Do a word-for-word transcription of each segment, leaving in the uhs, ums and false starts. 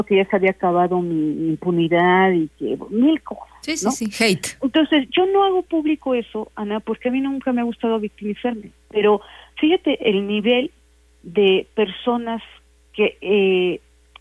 que ya se había acabado mi, mi impunidad y que mil cosas. Sí, sí, ¿no? sí, hate. Entonces, yo no hago público eso, Ana, porque a mí nunca me ha gustado victimizarme. Pero fíjate el nivel de personas que eh,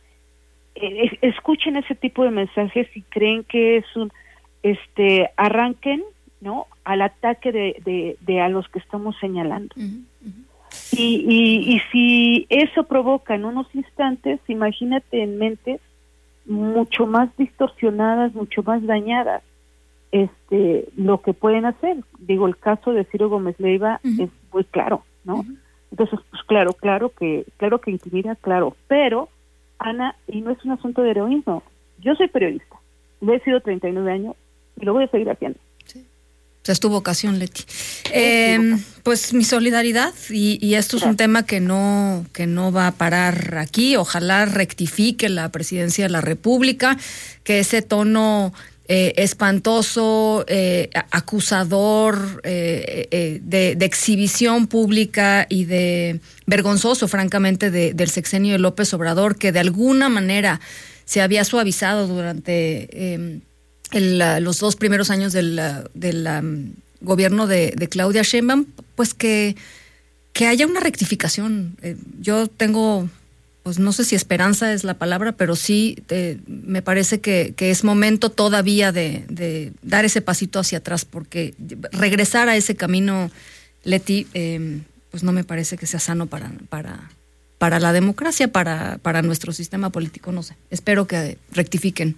eh, escuchen ese tipo de mensajes y creen que es un, este, arranquen, ¿no?, al ataque de, de, de a los que estamos señalando. Uh-huh, uh-huh. Y, y, y si eso provoca en unos instantes, imagínate en mentes mucho más distorsionadas, mucho más dañadas, este, lo que pueden hacer. Digo, el caso de Ciro Gómez Leiva uh-huh. es muy claro, ¿no? Uh-huh. Entonces, pues claro, claro que, claro que intimida, claro, pero, Ana, y no es un asunto de heroísmo, yo soy periodista, lo he sido treinta y nueve años y lo voy a seguir haciendo. Sí. O sea, es tu vocación, Leti. Eh, pues mi solidaridad, y, y esto es un tema que no, que no va a parar aquí. Ojalá rectifique la presidencia de la República, que ese tono eh, espantoso, eh, acusador, eh, eh, de, de exhibición pública y de vergonzoso, francamente, de, del sexenio de López Obrador, que de alguna manera se había suavizado durante eh, El, uh, los dos primeros años del, uh, del um, gobierno de, de Claudia Sheinbaum, pues que, que haya una rectificación. Eh, yo tengo, pues no sé si esperanza es la palabra, pero sí eh, me parece que, que es momento todavía de, de dar ese pasito hacia atrás, porque regresar a ese camino, Leti, eh, pues no me parece que sea sano para, para, para la democracia, para, para nuestro sistema político, no sé. Espero que rectifiquen.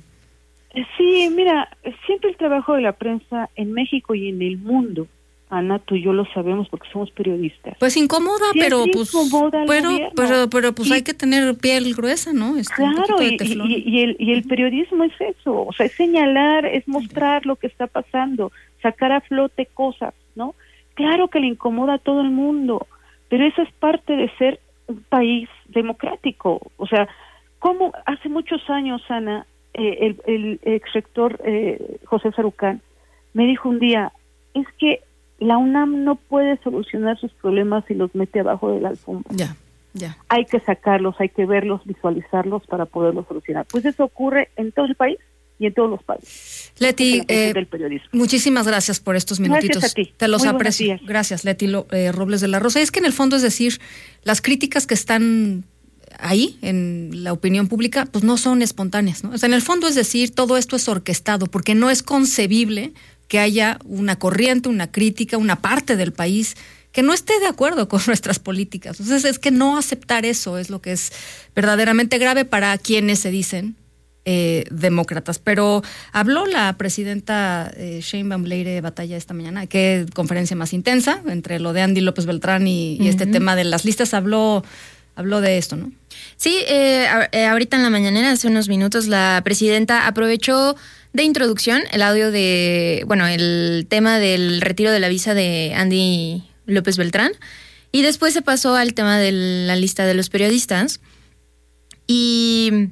Sí, mira, siempre el trabajo de la prensa en México y en el mundo, Ana, tú y yo lo sabemos porque somos periodistas. Pues incomoda, siempre pero pues incomoda pero, pero pero pues y, hay que tener piel gruesa, ¿no? Este, claro, un y, de y, y el y el periodismo es eso, o sea, es señalar, es mostrar lo que está pasando, sacar a flote cosas, ¿no? Claro que le incomoda a todo el mundo, pero eso es parte de ser un país democrático. O sea, como hace muchos años, Ana, Eh, el, el ex rector eh, José Sarucán me dijo un día, es que la UNAM no puede solucionar sus problemas si los mete abajo de la alfombra. Ya, ya. Hay que sacarlos, hay que verlos, visualizarlos para poderlos solucionar. Pues eso ocurre en todo el país y en todos los países. Leti, eh, del periodismo. Muchísimas gracias por estos minutitos. Gracias a ti. Te los Muy aprecio. Gracias, Leti eh, Robles de la Rosa. Es que en el fondo es decir, las críticas que están ahí, en la opinión pública, pues no son espontáneas, ¿no? O sea, en el fondo es decir, todo esto es orquestado, porque no es concebible que haya una corriente, una crítica, una parte del país que no esté de acuerdo con nuestras políticas. Entonces, es que no aceptar eso es lo que es verdaderamente grave para quienes se dicen eh, demócratas. Pero habló la presidenta eh, Sheinbaum Leire Batalla esta mañana, qué conferencia más intensa, entre lo de Andy López Beltrán y, y uh-huh. este tema de las listas, habló... Habló de esto, ¿no? Sí, eh, eh, ahorita en la mañanera, hace unos minutos, la presidenta aprovechó de introducción el audio de, bueno, el tema del retiro de la visa de Andy López Beltrán, y después se pasó al tema de la lista de los periodistas. Y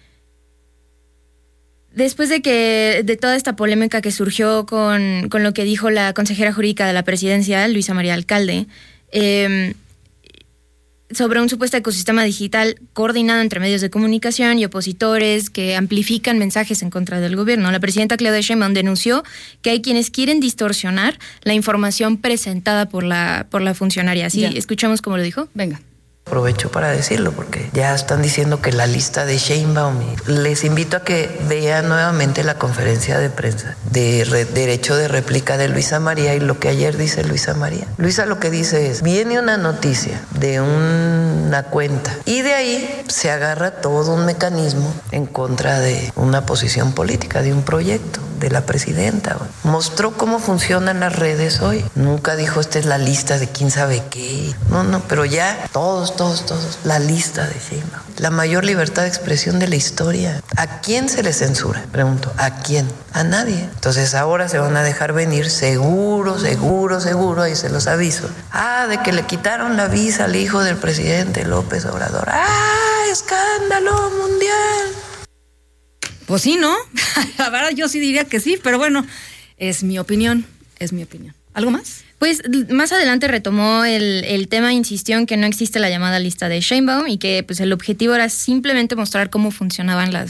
después de que, de toda esta polémica que surgió con, con lo que dijo la consejera jurídica de la presidencia, Luisa María Alcalde, eh, sobre un supuesto ecosistema digital coordinado entre medios de comunicación y opositores que amplifican mensajes en contra del gobierno, la presidenta Claudia Sheinbaum denunció que hay quienes quieren distorsionar la información presentada por la por la funcionaria. Así, escuchamos cómo lo dijo. Venga. Aprovecho para decirlo porque ya están diciendo que la lista de Sheinbaum. Les invito a que vean nuevamente la conferencia de prensa de re- derecho de réplica de Luisa María y lo que ayer dice Luisa María. Luisa lo que dice es, viene una noticia de una cuenta y de ahí se agarra todo un mecanismo en contra de una posición política, de un proyecto de la presidenta. Mostró cómo funcionan las redes hoy. Nunca dijo, esta es la lista de quién sabe qué. No, no, pero ya todos, todos, todos, la lista de Sheinbaum. La mayor libertad de expresión de la historia. ¿A quién se le censura? Pregunto, ¿a quién? A nadie. Entonces ahora se van a dejar venir seguro, seguro, seguro, ahí se los aviso. Ah, de que le quitaron la visa al hijo del presidente López Obrador. ¡Ah, escándalo mundial! Pues sí, ¿no? La verdad yo sí diría que sí, pero bueno, es mi opinión, es mi opinión. ¿Algo más? Pues más adelante retomó el, el tema, insistió en que no existe la llamada lista de Sheinbaum y que pues el objetivo era simplemente mostrar cómo funcionaban las,